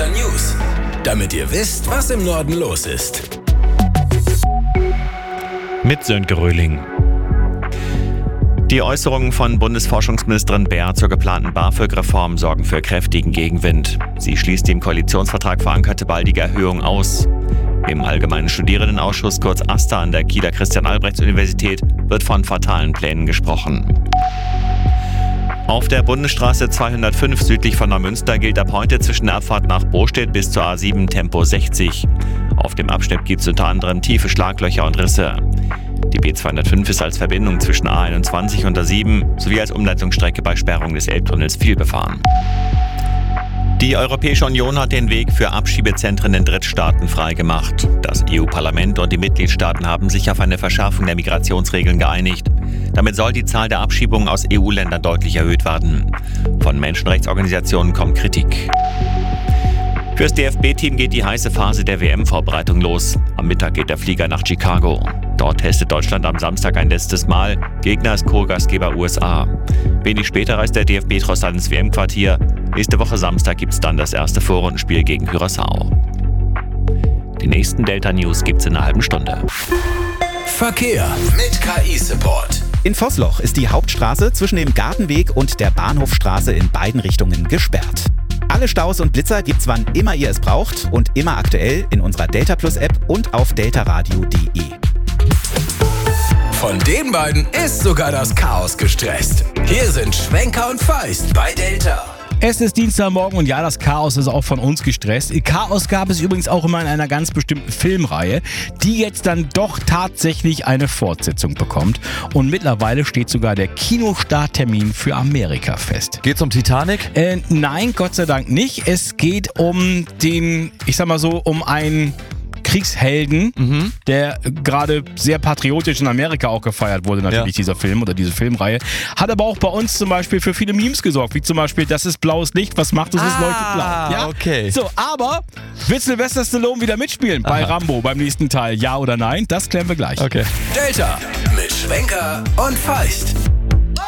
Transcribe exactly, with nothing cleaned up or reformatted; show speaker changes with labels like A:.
A: Delta News, damit ihr wisst, was im Norden los ist.
B: Mit Sönke Röhling. Die Äußerungen von Bundesforschungsministerin Baer zur geplanten BAföG-Reform sorgen für kräftigen Gegenwind. Sie schließt die im Koalitionsvertrag verankerte baldige Erhöhung aus. Im Allgemeinen Studierendenausschuss, kurz AStA, an der Kieler Christian-Albrechts-Universität wird von fatalen Plänen gesprochen. Auf der Bundesstraße zweihundertfünf südlich von Neumünster gilt ab heute zwischen der Abfahrt nach Bostedt bis zur A sieben Tempo sechzig. Auf dem Abschnitt gibt es unter anderem tiefe Schlaglöcher und Risse. Die B zweihundertfünf ist als Verbindung zwischen A einundzwanzig und A sieben sowie als Umleitungsstrecke bei Sperrung des Elbtunnels viel befahren. Die Europäische Union hat den Weg für Abschiebezentren in Drittstaaten freigemacht. Das E U-Parlament und die Mitgliedstaaten haben sich auf eine Verschärfung der Migrationsregeln geeinigt. Damit soll die Zahl der Abschiebungen aus E U-Ländern deutlich erhöht werden. Von Menschenrechtsorganisationen kommt Kritik. Fürs D F B-Team geht die heiße Phase der W M-Vorbereitung los. Am Mittag geht der Flieger nach Chicago. Dort testet Deutschland am Samstag ein letztes Mal. Gegner ist Co-Gastgeber U S A. Wenig später reist der D F B trotz ins W M-Quartier. Nächste Woche Samstag gibt es dann das erste Vorrundenspiel gegen Curaçao. Die nächsten Delta News gibt's in einer halben Stunde.
A: Verkehr mit K I-Support.
C: In Vossloch ist die Hauptstraße zwischen dem Gartenweg und der Bahnhofstraße in beiden Richtungen gesperrt. Alle Staus und Blitzer gibt's, wann immer ihr es braucht und immer aktuell in unserer Delta Plus App und auf deltaradio punkt de.
A: Von den beiden ist sogar das Chaos gestresst. Hier sind Schwenker und Feist bei Delta.
D: Es ist Dienstagmorgen und ja, das Chaos ist auch von uns gestresst. Chaos gab es übrigens auch immer in einer ganz bestimmten Filmreihe, die jetzt dann doch tatsächlich eine Fortsetzung bekommt. Und mittlerweile steht sogar der Kinostarttermin für Amerika fest.
B: Geht's um Titanic?
D: Äh, nein, Gott sei Dank nicht. Es geht um den, ich sag mal so, um einen Kriegshelden, mhm. der gerade sehr patriotisch in Amerika auch gefeiert wurde, natürlich, ja. dieser Film oder diese Filmreihe. Hat aber auch bei uns zum Beispiel für viele Memes gesorgt, wie zum Beispiel, das ist blaues Licht, was macht es, es leuchtet blau. Ja,
B: okay.
D: So, aber wird Sylvester Stallone wieder mitspielen Aha. bei Rambo beim nächsten Teil? Ja oder nein? Das klären wir gleich.
B: Okay.
A: Delta mit Schwenker und Feist.